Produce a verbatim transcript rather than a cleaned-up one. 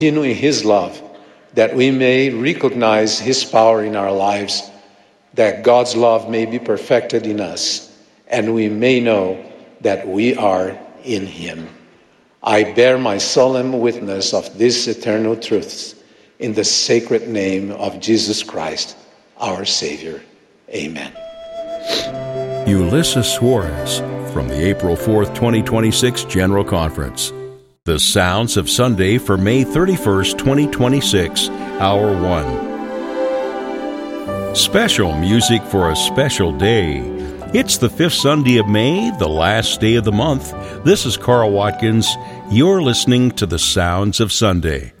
continue in His love, that we may recognize His power in our lives, that God's love may be perfected in us, and we may know that we are in Him. I bear my solemn witness of these eternal truths in the sacred name of Jesus Christ, our Savior. Amen. Ulysses Suarez from the April fourth, twenty twenty-six General Conference. The Sounds of Sunday for May thirty-first, twenty twenty-six, Hour one. Special music for a special day. It's the fifth Sunday of May, the last day of the month. This is Carl Watkins. You're listening to The Sounds of Sunday.